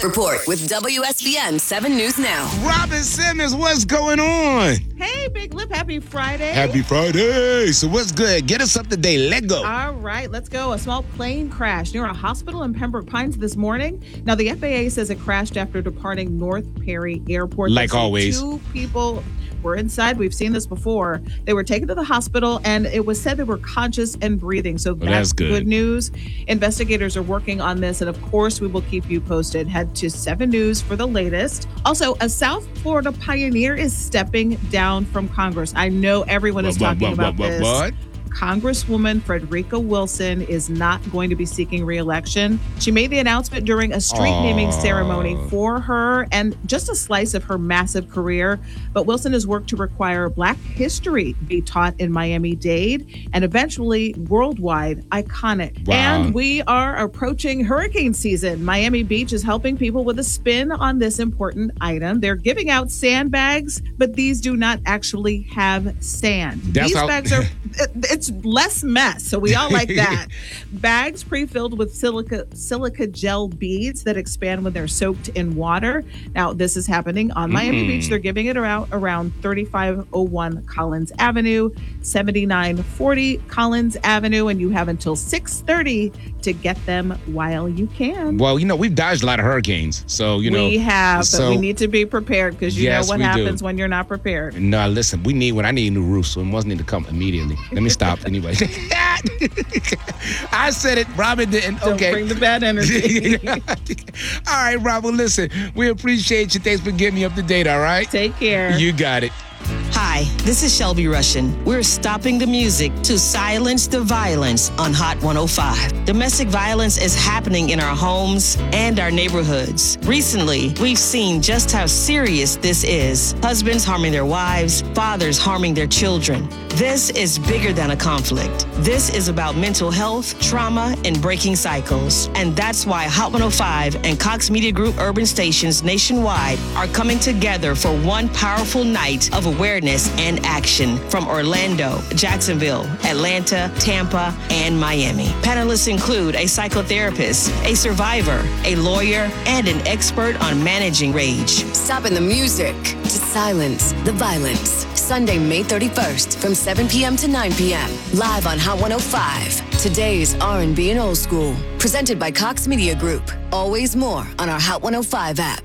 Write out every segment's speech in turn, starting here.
Lip Report with WSBN 7 News Now. Robin Simmons, what's going on? Hey, Big Lip, happy Friday. Happy Friday. So what's good? Get us up to date. Let go. All right, let's go. A small plane crashed near a hospital in Pembroke Pines this morning. Now, the FAA says it crashed after departing North Perry Airport. Like always. 2 people were inside. We've seen this before. They were taken to the hospital, and it was said they were conscious and breathing. So that's good news. Investigators are working on this, and of course, we will keep you posted. Head to 7 News for the latest. Also, a South Florida pioneer is stepping down from Congress. I know everyone is talking about this. What? Congresswoman Frederica Wilson is not going to be seeking re-election. She made the announcement during a street naming ceremony for her and just a slice of her massive career. But Wilson has worked to require Black history be taught in Miami-Dade and eventually worldwide iconic. Wow. And we are approaching hurricane season. Miami Beach is helping people with a spin on this important item. They're giving out sandbags, but these do not actually have sand. These bags are... It's less mess, so we all like that. Bags pre-filled with silica gel beads that expand when they're soaked in water. Now, this is happening on Miami Beach. They're giving it around 3501 Collins Avenue, 7940 Collins Avenue, and you have until 6:30 to get them while you can. Well, we've dodged a lot of hurricanes, so we have, but we need to be prepared because you know what happens when you're not prepared. No, listen, I need a new roof, so it must need to come immediately. Let me stop anyway. I said it. Robin didn't. Don't okay. bring the bad energy. All right, Robin, listen. We appreciate you. Thanks for getting me up to date, all right? Take care. You got it. Hi, this is Shelby Russian. We're stopping the music to silence the violence on Hot 105. Domestic violence is happening in our homes and our neighborhoods. Recently, we've seen just how serious this is. Husbands harming their wives, fathers harming their children. This is bigger than a conflict. This is about mental health, trauma, and breaking cycles. And that's why Hot 105 and Cox Media Group urban stations nationwide are coming together for one powerful night of awareness and action from Orlando, Jacksonville, Atlanta, Tampa, and Miami. Panelists include a psychotherapist, a survivor, a lawyer, and an expert on managing rage. Stopping the music to silence the violence. Sunday, May 31st from 7 p.m. to 9 p.m. Live on Hot 105. Today's R&B and old school. Presented by Cox Media Group. Always more on our Hot 105 app.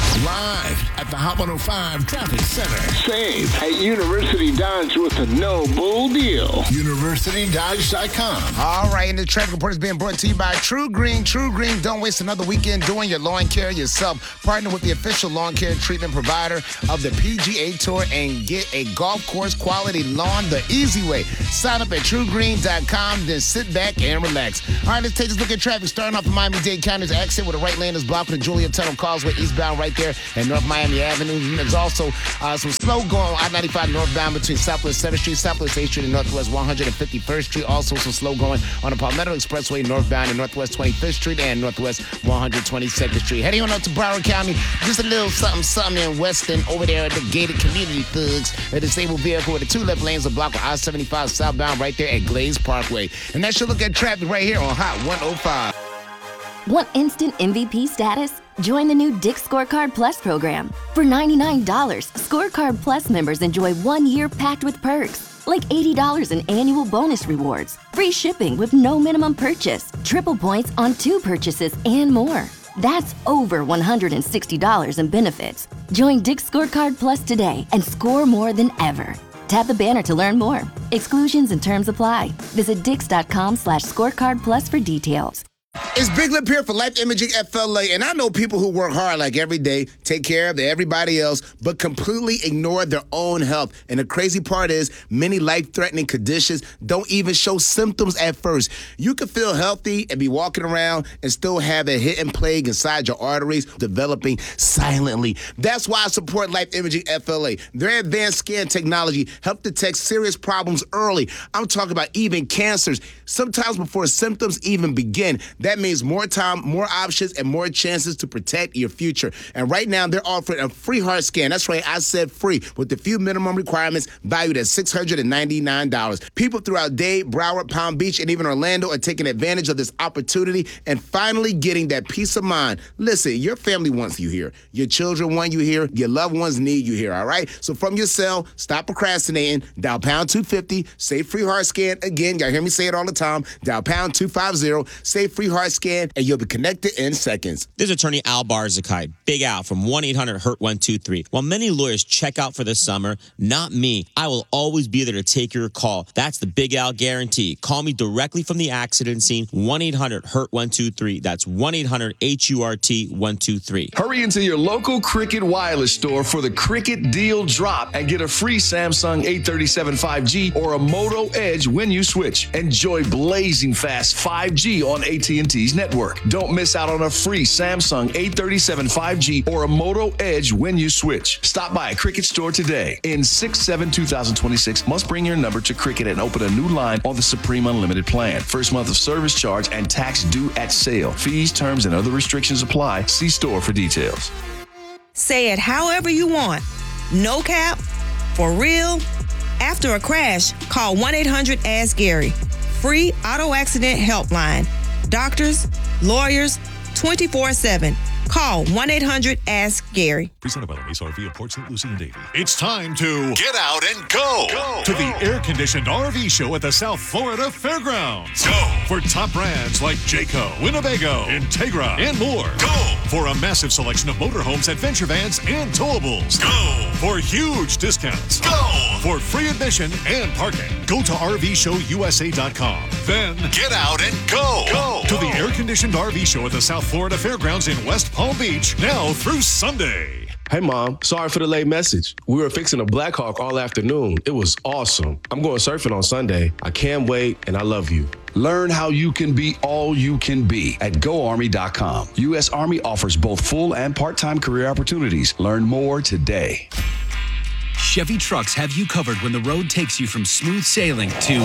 Live at the Hot 105 Traffic Center. Save at University Dodge with a no-bull deal. UniversityDodge.com. All right, and the traffic report is being brought to you by True Green. True Green, don't waste another weekend doing your lawn care yourself. Partner with the official lawn care treatment provider of the PGA Tour and get a golf course quality lawn the easy way. Sign up at TrueGreen.com, then sit back and relax. All right, let's take a look at traffic. Starting off the Miami-Dade County's exit with the right lane is blocked with the Julia Tunnel Causeway eastbound right there at North Miami Avenue. There's also some slow going on I-95 northbound between Southwest 7th Street, Southwest 8th Street, and Northwest 151st Street. Also some slow going on the Palmetto Expressway northbound in Northwest 25th Street and Northwest 122nd Street. Heading on up to Broward County, just a little something in Weston over there at the gated community thugs. A disabled vehicle with the 2 left lanes are blocked with I-75 southbound right there at Glaze Parkway. And that's your look at traffic right here on Hot 105. Want instant MVP status? Join the new Dick's Scorecard Plus program. For $99, Scorecard Plus members enjoy 1 year packed with perks, like $80 in annual bonus rewards, free shipping with no minimum purchase, triple points on 2 purchases, and more. That's over $160 in benefits. Join Dick's Scorecard Plus today and score more than ever. Tap the banner to learn more. Exclusions and terms apply. Visit Dix.com/scorecard plus for details. It's Big Lip here for Life Imaging FLA, and I know people who work hard like every day, take care of everybody else, but completely ignore their own health. And the crazy part is many life-threatening conditions don't even show symptoms at first. You can feel healthy and be walking around and still have a hidden plague inside your arteries developing silently. That's why I support Life Imaging FLA. Their advanced scan technology helps detect serious problems early. I'm talking about even cancers, sometimes before symptoms even begin. That means more time, more options, and more chances to protect your future. And right now, they're offering a free heart scan. That's right, I said free, with a few minimum requirements valued at $699. People throughout Dade, Broward, Palm Beach, and even Orlando are taking advantage of this opportunity and finally getting that peace of mind. Listen, your family wants you here. Your children want you here. Your loved ones need you here, all right? So from your cell, stop procrastinating. Dial pound 250, say free heart scan. Again, y'all hear me say it all the time. Dial pound 250, say free heart scan, and you'll be connected in seconds. This is attorney Al Barzakai, Big Al from 1-800-HURT-123. While many lawyers check out for the summer, not me. I will always be there to take your call. That's the Big Al guarantee. Call me directly from the accident scene, 1-800-HURT-123. That's 1-800-HURT-123. Hurry into your local Cricket Wireless store for the Cricket Deal Drop and get a free Samsung 837 5G or a Moto Edge when you switch. Enjoy blazing fast 5G on AT&T's network. Don't miss out on a free Samsung 837 5G or a Moto Edge when you switch. Stop by a Cricket store today. In 6/7/2026, must bring your number to Cricket and open a new line on the Supreme Unlimited plan. First month of service charge and tax due at sale. Fees, terms, and other restrictions apply. See store for details. Say it however you want. No cap, for real. After a crash, call 1-800-ASK-GARY. Free auto accident helpline. Doctors, lawyers, 24/7. Call 1-800-ASK-GARY. Presented by the Mace RV of Port St. Lucie and Davie. It's time to get out and go to the air-conditioned RV show at the South Florida Fairgrounds. Go for top brands like Jayco, Winnebago, Integra, and more. Go for a massive selection of motorhomes, adventure vans, and towables. Go for huge discounts. Go for free admission and parking. Go to RVShowUSA.com. Then get out and go to the air-conditioned RV show at the South Florida Fairgrounds in West Palm Beach, now through Sunday. Hey, Mom. Sorry for the late message. We were fixing a Black Hawk all afternoon. It was awesome. I'm going surfing on Sunday. I can't wait, and I love you. Learn how you can be all you can be at GoArmy.com. U.S. Army offers both full and part-time career opportunities. Learn more today. Chevy trucks have you covered when the road takes you from smooth sailing to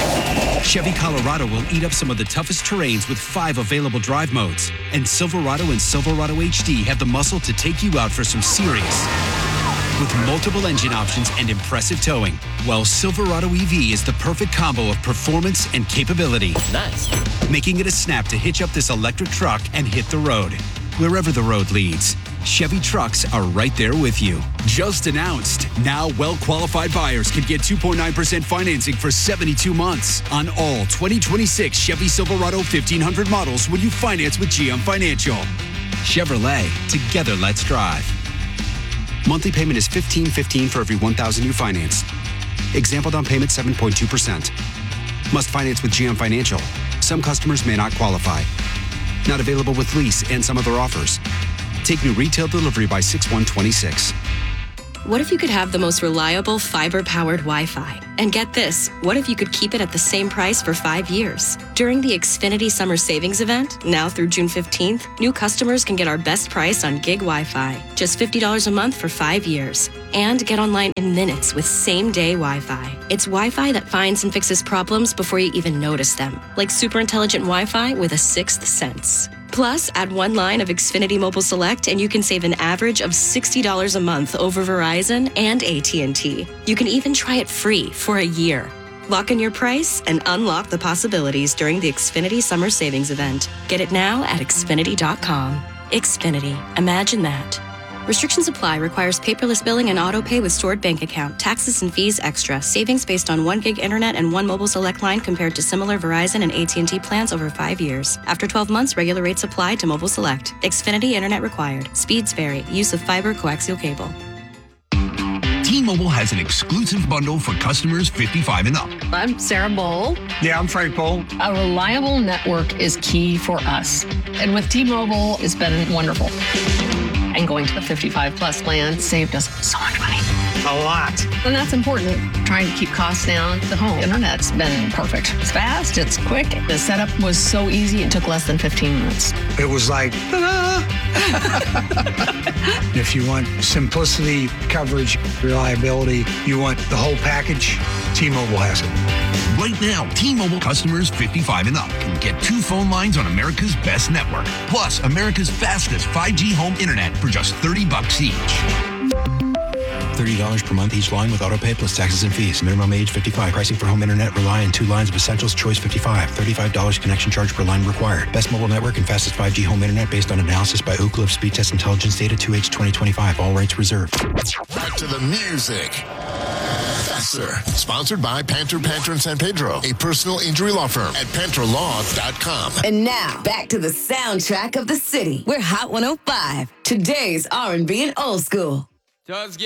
Chevy Colorado will eat up some of the toughest terrains with 5 available drive modes. And Silverado and Silverado HD have the muscle to take you out for some serious. With multiple engine options and impressive towing, while Silverado EV is the perfect combo of performance and capability. Nice. Making it a snap to hitch up this electric truck and hit the road. Wherever the road leads, Chevy trucks are right there with you. Just announced. Now well-qualified buyers can get 2.9% financing for 72 months on all 2026 Chevy Silverado 1500 models when you finance with GM Financial. Chevrolet, together let's drive. Monthly payment is $1,515 for every $1,000 you finance. Example down payment 7.2%. Must finance with GM Financial. Some customers may not qualify. Not available with lease and some other offers. Take new retail delivery by 6/1/26. What if you could have the most reliable fiber-powered Wi-Fi? And get this, what if you could keep it at the same price for 5 years? During the Xfinity Summer Savings Event, now through June 15th, new customers can get our best price on gig Wi-Fi, just $50 a month for 5 years. And get online in minutes with same-day Wi-Fi. It's Wi-Fi that finds and fixes problems before you even notice them, like super intelligent Wi-Fi with a sixth sense. Plus, add one line of Xfinity Mobile Select and you can save an average of $60 a month over Verizon and AT&T. You can even try it free for a year. Lock in your price and unlock the possibilities during the Xfinity Summer Savings Event. Get it now at Xfinity.com. Xfinity. Imagine that. Restrictions apply. Requires paperless billing and auto pay with stored bank account. Taxes and fees extra. Savings based on 1 gig internet and 1 mobile select line compared to similar Verizon and AT&T plans over 5 years. After 12 months, regular rates apply to mobile select. Xfinity internet required. Speeds vary. Use of fiber coaxial cable. T-Mobile has an exclusive bundle for customers 55 and up. I'm Sarah Bowl. Yeah, I'm Frank Bowl. A reliable network is key for us. And with T-Mobile, it's been wonderful. And going to the 55 plus plan saved us so much money. A lot. And that's important. Trying to keep costs down. The home internet's been perfect. It's fast, it's quick. The setup was so easy, it took less than 15 minutes. It was like, ta-da! If you want simplicity, coverage, reliability, you want the whole package, T-Mobile has it. Right now, T-Mobile customers 55 and up can get 2 phone lines on America's best network, plus America's fastest 5G home internet for just $30 each. $30 per month each line with autopay plus taxes and fees. Minimum age 55. Pricing for home internet rely on 2 lines of Essentials Choice 55. $35 connection charge per line required. Best mobile network and fastest 5G home internet based on analysis by Ookla of Speed Test Intelligence Data 2H 2025. All rates reserved. Back to the music. Faster. Sponsored by Panther and San Pedro, a personal injury law firm at PantherLaw.com. And now, back to the soundtrack of the city. We're Hot 105. Today's R&B and old school.